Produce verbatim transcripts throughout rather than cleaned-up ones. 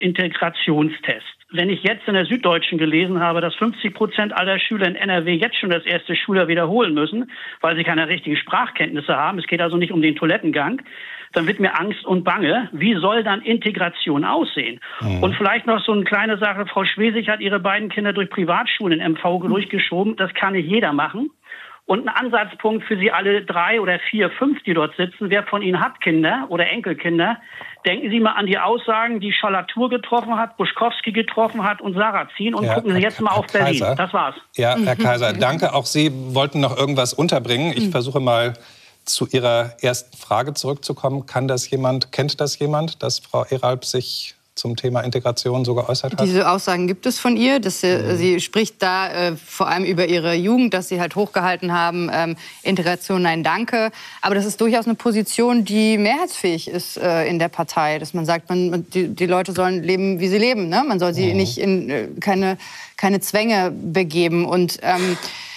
Integrationstest. Wenn ich jetzt in der Süddeutschen gelesen habe, dass fünfzig Prozent aller Schüler in N R W jetzt schon das erste Schuljahr wiederholen müssen, weil sie keine richtigen Sprachkenntnisse haben, es geht also nicht um den Toilettengang, dann wird mir Angst und Bange. Wie soll dann Integration aussehen? Mhm. Und vielleicht noch so eine kleine Sache. Frau Schwesig hat ihre beiden Kinder durch Privatschulen in M V durchgeschoben. Das kann nicht jeder machen. Und ein Ansatzpunkt für Sie alle drei oder vier, fünf, die dort sitzen, wer von Ihnen hat Kinder oder Enkelkinder, denken Sie mal an die Aussagen, die Schalatur getroffen hat, Buschkowski getroffen hat und Sarrazin und ja, gucken Sie jetzt mal auf Berlin. Kaiser. Das war's. Ja, Herr Kaiser, danke. Auch Sie wollten noch irgendwas unterbringen. Ich versuche mal zu Ihrer ersten Frage zurückzukommen. Kann das jemand, kennt das jemand, dass Frau Eralp sich zum Thema Integration so geäußert hat? Diese Aussagen gibt es von ihr. Dass sie, mhm. sie spricht da äh, vor allem über ihre Jugend, dass sie halt hochgehalten haben, ähm, Integration, nein, danke. Aber das ist durchaus eine Position, die mehrheitsfähig ist äh, in der Partei. Dass man sagt, man, die, die Leute sollen leben, wie sie leben. Ne? Man soll sie mhm. nicht in äh, keine, keine Zwänge begeben. Und ähm,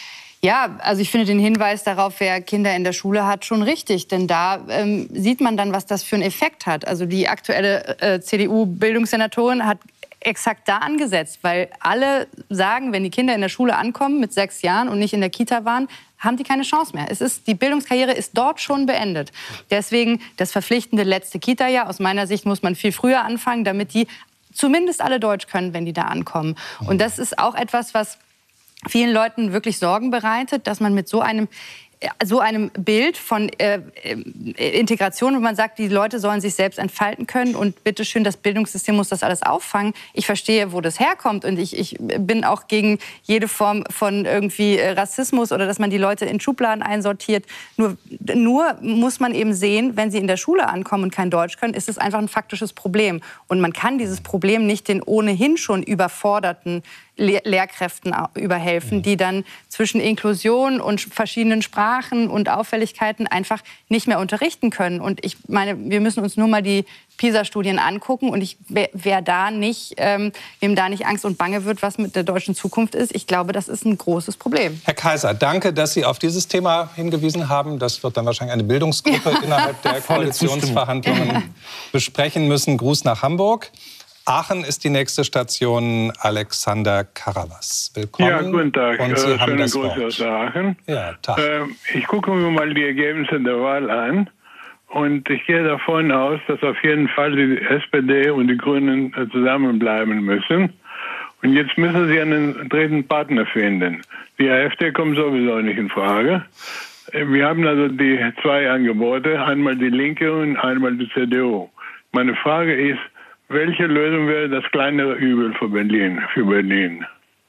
ja, also ich finde den Hinweis darauf, wer Kinder in der Schule hat, schon richtig. Denn da ähm, sieht man dann, was das für einen Effekt hat. Also die aktuelle äh, C D U-Bildungssenatorin hat exakt da angesetzt. Weil alle sagen, wenn die Kinder in der Schule ankommen mit sechs Jahren und nicht in der Kita waren, haben die keine Chance mehr. Es ist, die Bildungskarriere ist dort schon beendet. Deswegen das verpflichtende letzte Kita-Jahr. Aus meiner Sicht muss man viel früher anfangen, damit die zumindest alle Deutsch können, wenn die da ankommen. Und das ist auch etwas, was vielen Leuten wirklich Sorgen bereitet, dass man mit so einem so einem Bild von äh, Integration, wo man sagt, die Leute sollen sich selbst entfalten können und bitteschön, das Bildungssystem muss das alles auffangen. Ich verstehe, wo das herkommt und ich, ich bin auch gegen jede Form von irgendwie Rassismus oder dass man die Leute in Schubladen einsortiert. Nur, nur muss man eben sehen, wenn sie in der Schule ankommen und kein Deutsch können, ist es einfach ein faktisches Problem. Und man kann dieses Problem nicht den ohnehin schon überforderten Le- Lehrkräften überhelfen, die dann zwischen Inklusion und verschiedenen Sprachen und Auffälligkeiten einfach nicht mehr unterrichten können. Und ich meine, wir müssen uns nur mal die PISA-Studien angucken. Und ich, wer, wer da nicht, ähm, wem da nicht Angst und Bange wird, was mit der deutschen Zukunft ist, ich glaube, das ist ein großes Problem. Herr Kaiser, danke, dass Sie auf dieses Thema hingewiesen haben. Das wird dann wahrscheinlich eine Bildungsgruppe ja. innerhalb der Koalitionsverhandlungen besprechen müssen. Gruß nach Hamburg. Aachen ist die nächste Station. Alexander Karawaz. Willkommen. Ja, guten Tag. Und Sie äh, haben schönen das Gruß Wort. aus Aachen. Ja, Tag. Äh, ich gucke mir mal die Ergebnisse der Wahl an. Und ich gehe davon aus, dass auf jeden Fall die S P D und die Grünen äh, zusammenbleiben müssen. Und jetzt müssen sie einen dritten Partner finden. Die A f D kommt sowieso nicht in Frage. Äh, wir haben also die zwei Angebote, einmal die Linke und einmal die C D U. Meine Frage ist, welche Lösung wäre das kleinere Übel für Berlin? Für Berlin?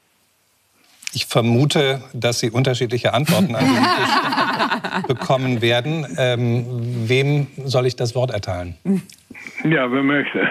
Ich vermute, dass Sie unterschiedliche Antworten an diesen Tisch bekommen werden. Ähm, wem soll ich das Wort erteilen? Ja, wer möchte.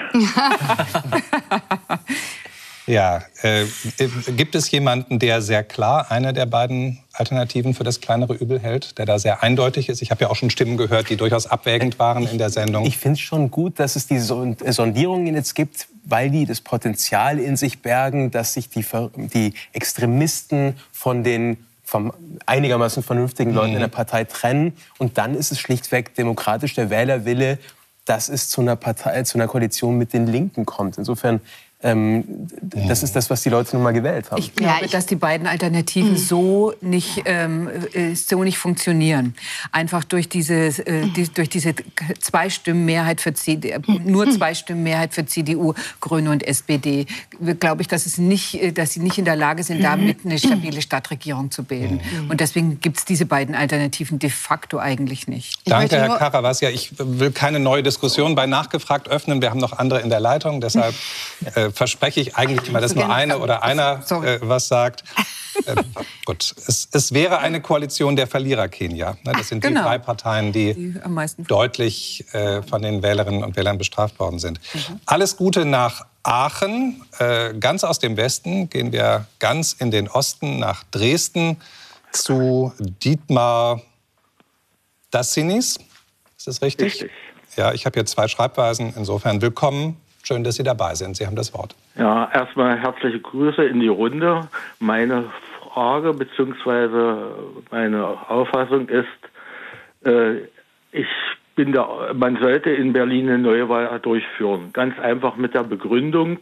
Ja, äh, gibt es jemanden, der sehr klar eine der beiden Alternativen für das kleinere Übel hält, der da sehr eindeutig ist? Ich habe ja auch schon Stimmen gehört, die durchaus abwägend waren in der Sendung. Ich finde es schon gut, dass es diese Sondierungen jetzt gibt, weil die das Potenzial in sich bergen, dass sich die, die Extremisten von den vom einigermaßen vernünftigen Leuten mhm. in der Partei trennen. Und dann ist es schlichtweg demokratisch der Wählerwille, dass es zu einer Partei, zu einer Koalition mit den Linken kommt. Insofern Ähm, das ist das, was die Leute nun mal gewählt haben. Ich glaube, ja, ich dass die beiden Alternativen mhm. so nicht ähm, so nicht funktionieren. Einfach durch diese äh, die, durch diese Zweistimmenmehrheit für C D U, nur Zweistimmenmehrheit für C D U, Grüne und S P D, glaube ich, dass es nicht, dass sie nicht in der Lage sind, damit eine stabile Stadtregierung zu bilden. Mhm. Und deswegen gibt es diese beiden Alternativen de facto eigentlich nicht. Danke, Herr Karawaz. Ja, ich will keine neue Diskussion bei Nachgefragt öffnen. Wir haben noch andere in der Leitung, deshalb äh, verspreche ich eigentlich immer, dass nur eine oder einer äh, was sagt. Äh, gut, es, es wäre eine Koalition der Verlierer Kenia. Ne, das sind genau. die drei Parteien, die, die am meisten deutlich äh, von den Wählerinnen und Wählern bestraft worden sind. Mhm. Alles Gute nach Aachen. Äh, ganz aus dem Westen gehen wir ganz in den Osten nach Dresden zu Dietmar Dassinis. Ist das richtig? Richtig. Ja, ich habe hier zwei Schreibweisen. Insofern willkommen. Schön, dass Sie dabei sind. Sie haben das Wort. Ja, erstmal herzliche Grüße in die Runde. Meine Frage bzw. meine Auffassung ist, äh, ich bin da, man sollte in Berlin eine Neuwahl durchführen. Ganz einfach mit der Begründung,